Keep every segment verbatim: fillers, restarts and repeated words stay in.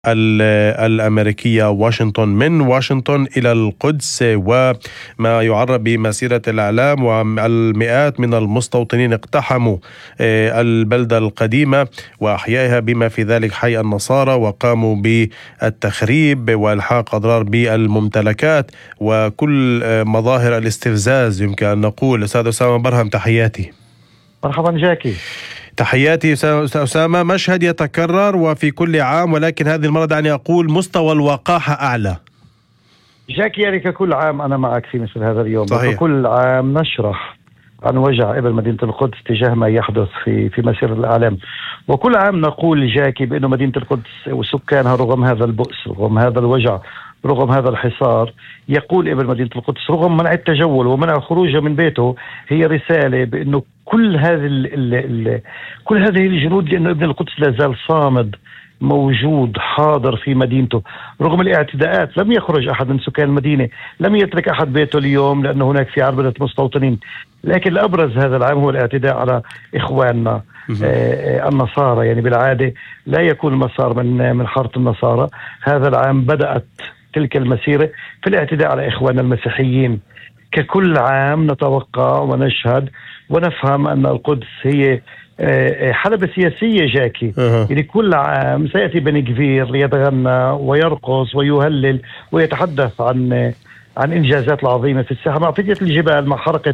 الأمريكية واشنطن من واشنطن إلى القدس، وما يعرف بمسيرة الإعلام، والمئات من المستوطنين اقتحموا البلدة القديمة وأحيائها بما في ذلك حي النصارى، وقاموا بالتخريب وإلحاق أضرار بالممتلكات وكل مظاهر الاستفزاز يمكن أن نقول. أستاذ أسامة برهم، تحياتي. مرحبا جاكي. تحياتي أسامة. مشهد يتكرر وفي كل عام، ولكن هذه المرة دعني أقول مستوى الوقاحة أعلى. جاكي يعني ككل عام أنا معك في مثل هذا اليوم. صحيح. وكل عام نشرح عن وجع ابن مدينة القدس تجاه ما يحدث في في مسير الإعلام، وكل عام نقول جاكي بأنه مدينة القدس وسكانها رغم هذا البؤس، رغم هذا الوجع، رغم هذا الحصار، يقول ابن مدينة القدس رغم منع التجول ومنع خروجه من بيته، هي رسالة بأنه كل هذه ال ال ال كل هذه الجنود، لأنه ابن القدس لا زال صامد موجود حاضر في مدينته رغم الاعتداءات. لم يخرج أحد من سكان المدينة، لم يترك أحد بيته اليوم لأنه هناك في عربدة مستوطنين. لكن الأبرز هذا العام هو الاعتداء على إخواننا آه النصارى. يعني بالعادة لا يكون المسار من من حارة النصارى. هذا العام بدأت تلك المسيرة في الاعتداء على إخواننا المسيحيين. ككل عام نتوقع ونشهد ونفهم أن القدس هي حلبة سياسية جاكي. أه. يعني كل عام سيأتي بن كفير ليتغنى ويرقص ويهلل ويتحدث عن عن إنجازات العظيمة في الساحة مع فتية الجبال، مع حركة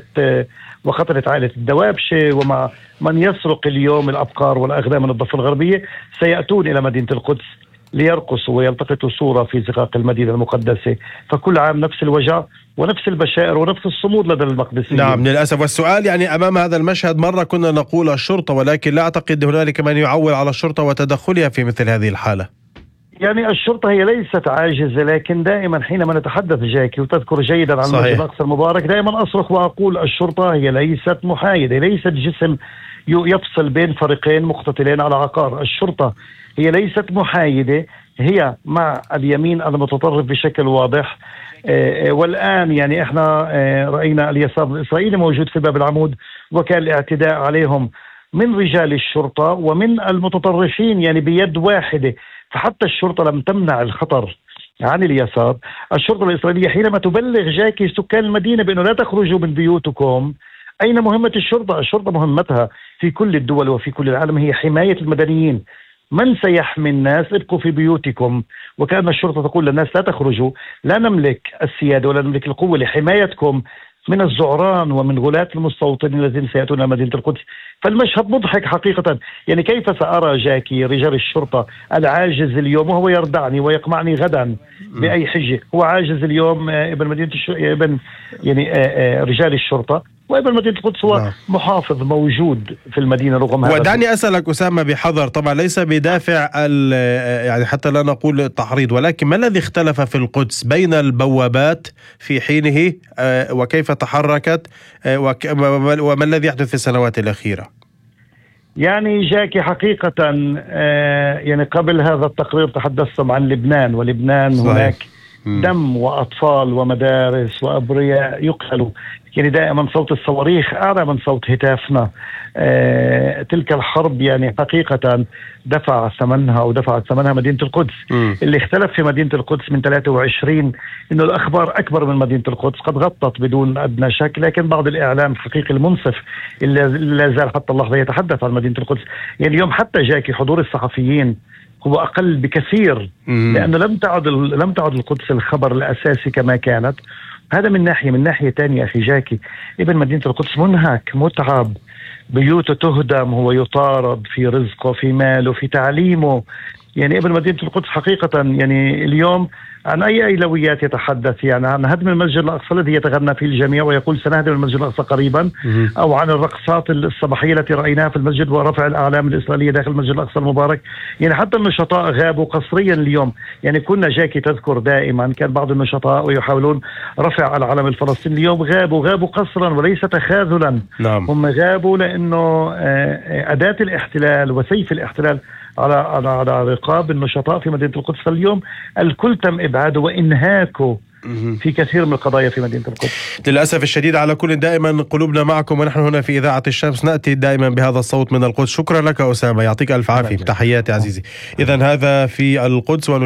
وخطرة عائلة الدوابشة، ومع من يسرق اليوم الأبقار والأغنام من الضفة الغربية، سيأتون إلى مدينة القدس ليرقصوا ويلتقطوا صورة في زقاق المدينة المقدسة. فكل عام نفس الوجع ونفس البشائر ونفس الصمود لدى المقدسيين. نعم للأسف. والسؤال يعني أمام هذا المشهد، مرة كنا نقول الشرطة، ولكن لا أعتقد هنالك من يعول على الشرطة وتدخلها في مثل هذه الحالة. يعني الشرطة هي ليست عاجزة، لكن دائما حينما نتحدث جاكي وتذكر جيدا عن المسجد الأقصى المبارك، دائما أصرخ وأقول الشرطة هي ليست محايدة، ليست جسم يفصل بين فريقين مقتتلين على عقار. الشرطة هي ليست محايدة، هي مع اليمين المتطرف بشكل واضح. آه والآن يعني احنا آه رأينا اليسار الإسرائيلي موجود في باب العمود، وكان الاعتداء عليهم من رجال الشرطة ومن المتطرفين يعني بيد واحدة. فحتى الشرطة لم تمنع الخطر عن اليسار. الشرطة الإسرائيلية حينما تبلغ جاكي سكان المدينة بأنه لا تخرجوا من بيوتكم، أين مهمة الشرطة؟ الشرطة مهمتها في كل الدول وفي كل العالم هي حماية المدنيين. من سيحمي الناس؟ ابقوا في بيوتكم. وكأن الشرطة تقول للناس لا تخرجوا، لا نملك السيادة ولا نملك القوة لحمايتكم من الزعران ومن غلاة المستوطنين الذين سيأتون إلى مدينة القدس. فالمشهد مضحك حقيقة. يعني كيف سأرى جاكي رجال الشرطة العاجز اليوم وهو يردعني ويقمعني غدا بأي حجة؟ هو عاجز اليوم ابن مدينة الش... ابن يعني رجال الشرطة، وابن مدينة القدس هو لا. محافظ موجود في المدينة رغم هذا. ودعني أسألك أسامة بحذر، طبعا ليس بدافع يعني حتى لا نقول تحريض، ولكن ما الذي اختلف في القدس بين البوابات في حينه وكيف تحركت وما الذي يحدث في السنوات الأخيرة؟ يعني جاكي حقيقة يعني قبل هذا التقرير تحدثتم عن لبنان، ولبنان صحيح. هناك دم وأطفال ومدارس وأبرياء يقتلوا. يعني دائما صوت الصواريخ أعلى من صوت هتافنا. آه، تلك الحرب يعني حقيقة دفع ثمنها ودفعت ثمنها مدينة القدس. م. اللي اختلف في مدينة القدس من ثلاثة وعشرين إنه الأخبار أكبر من مدينة القدس، قد غطت بدون أدنى شك، لكن بعض الإعلام الحقيقي المنصف اللي لا زال حتى اللحظة يتحدث عن مدينة القدس. يعني اليوم حتى جاكي حضور الصحفيين هو أقل بكثير، لأنه لم تعد لم تعد القدس الخبر الأساسي كما كانت. هذا من ناحية. من ناحية تانية أخي جاكي، ابن مدينة القدس منهك متعب، بيوته تهدم، هو يطارد في رزقه في ماله في تعليمه. يعني ابن مدينة القدس حقيقة يعني اليوم عن أي أولويات يتحدث؟ يعني عن هدم المسجد الأقصى الذي يتغنى فيه الجميع ويقول سنهدم المسجد الأقصى قريبا، أو عن الرقصات الصباحية التي رأيناها في المسجد ورفع الأعلام الإسرائيلية داخل المسجد الأقصى المبارك. يعني حتى النشطاء غابوا قسريا اليوم. يعني كنا جاكي تذكر دائما كان بعض النشطاء ويحاولون رفع العلم الفلسطيني، اليوم غابوا غابوا قسرا وليس تخاذلا. نعم. هم غابوا لأنه أداة الاحتلال وسيف الاحتلال على على على رقاب النشطاء في مدينة القدس. اليوم الكل تم إبعاده وإنهاكه في كثير من القضايا في مدينة القدس. للأسف الشديد، على كل دائما قلوبنا معكم، ونحن هنا في إذاعة الشمس نأتي دائما بهذا الصوت من القدس. شكرا لك أسامة، يعطيك ألف عافية. تحياتي عزيزي. إذن هذا في القدس.